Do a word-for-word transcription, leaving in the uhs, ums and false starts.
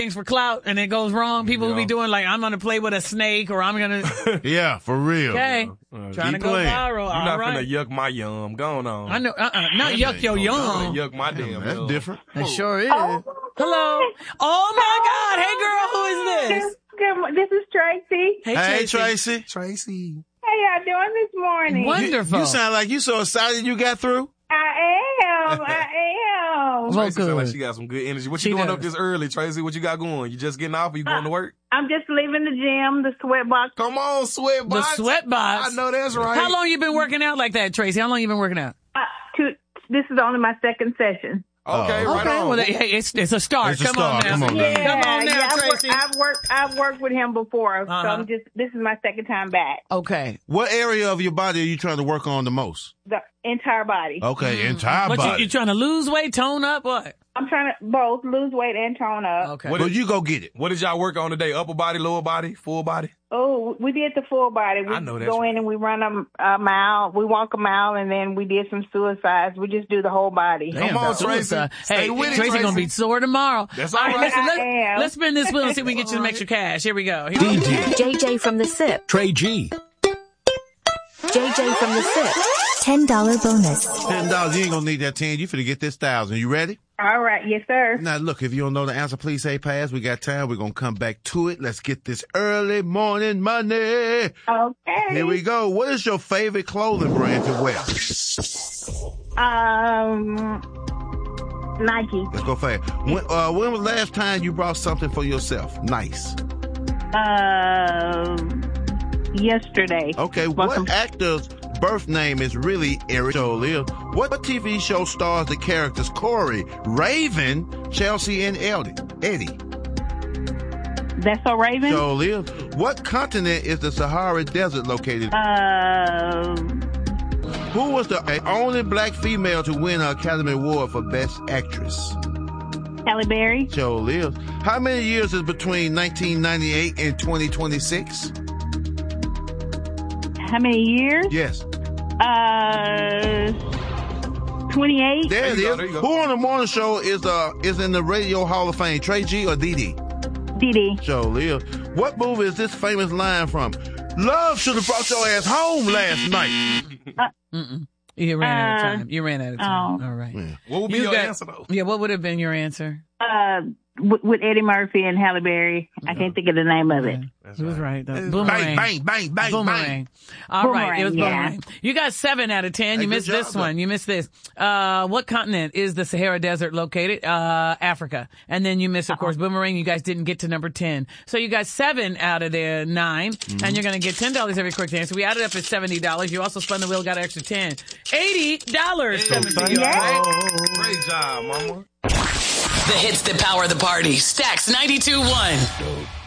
things for clout and it goes wrong. People Yeah. will be doing like, I'm going to play with a snake or I'm going to. Yeah, for real. Okay. Uh, Trying to keep go playing. viral. You're All not right. finna yuck my yum. Go on. I know. Uh-uh. Not yuck your yum. Yuck my damn That's yum. different. That sure is. Oh, Hello. Oh my God. Hey girl, who is this? Good, mo- this is Tracy. Hey, Hey, Tracy. Tracy. Tracy. How y'all doing this morning? What? Wonderful. You sound like you so excited you got through. I am. I am. Well, Tracy sound like good. she got some good energy. What She you doing does. up this early, Tracy? What you got going? You just getting off or you going to work? I'm just leaving the gym, the sweat box. Come on, sweat The box. sweat box. I know that's right. How long you been working out like that, Tracy? How long you been working out? Uh, to, this is only my second session. Okay, Oh. right okay. on. Well, hey, it's it's a start. It's a Come start. on now. Come on now. Yeah, Come on now, yeah. I've, Tracy. worked, I've worked. I've worked with him before, so Uh-huh. I'm just. This is my second time back. Okay. What area of your body are you trying to work on the most? The entire body. Okay, entire What you, body. you trying to lose weight, tone up, what? I'm trying to both lose weight and tone up. Okay. What Well, did, you go get it. what did y'all work on today? Upper body, lower body, full body? Oh, we did the full body. We I know that's go in right. and we run a, a mile. We walk a mile, and then we did some suicides. We just do the whole body. Come on, that's Tracy. suicide. Stay Hey, with it, Tracy Tracy. gonna be sore tomorrow. That's all right. listen, I let, am. let's spin this wheel and see if we can get you some extra cash. Here we go. Here we D go. J, J J from the S I P. Trey G. J J from the S I P. ten dollar bonus. Ten dollars. You ain't gonna need that ten. You finna get this thousand. You ready? All right, yes, sir. Now, look, if you don't know the answer, please say pass. We got time. We're gonna come back to it. Let's get this early morning money. Okay. Here we go. What is your favorite clothing brand to wear? Um, Nike. Let's go fast. When, uh, when was the last time you brought something for yourself? Nice. Um, yesterday. Okay, Welcome. what actor's birth name is really Eric Jolie? What T V show stars the characters Corey, Raven, Chelsea, and Eddie? Eddie. That's so Raven. Jolie. What continent is the Sahara Desert located? Um, Who was the only black female to win an Academy Award for Best Actress? Halle Berry. Jolie. How many years is between nineteen ninety-eight and twenty twenty-six? How many years? Yes. Uh, twenty-eight. There it There you go, is. there you go. Who on the morning show is uh is in the Radio Hall of Fame? Trey G or Dee Dee? Diddy. Jolie. What movie is this famous line from? Love should have brought your ass home last night. Mm-mm. You ran out of Uh, time. You ran out of time. oh. All right. Yeah. What would be You your got- answer, though? Yeah, what would have been your answer? Uh, with, with Eddie Murphy and Halle Berry. I can't think of the name of it. That's He was right. though. It's Boomerang. Bang, bang, bang, bang, Boomerang. bang. All right, it was Boomerang, yeah. boomerang. You got seven out of ten. Hey, You good missed job, this though. one. You missed this. Uh, what continent is the Sahara Desert located? Uh, Africa. And then you missed, of course, boomerang. You guys didn't get to number ten. So you got seven out of the nine, Mm-hmm. and you're going to get ten dollars every quick answer. We added up at seventy dollars. You also spun the wheel, got an extra ten. eighty dollars coming to you. all right? Great job, mama. The hits that power the party. Stacks ninety-two point one.